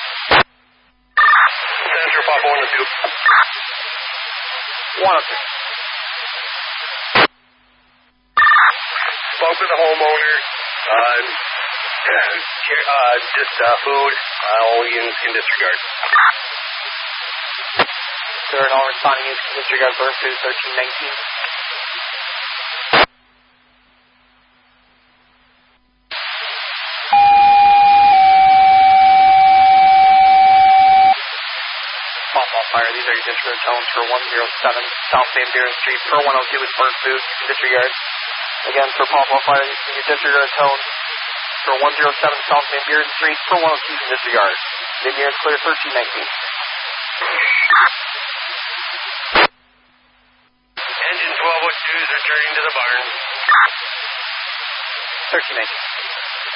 Central Papa 102. 102. Spoke with the homeowner. Just food. All units can disregard. There are all responding units can disregard birth food 1319. Fire. These are your disregard tones for 107 South Van Buren Street per 102 with bird food. Disregard. Again, for Pawpaw Fire, your disregard tones for 107 South Van Buren Street per 102 disregard. Van Buren's clear 1319. Engine 1202 is returning to the barn. 1319.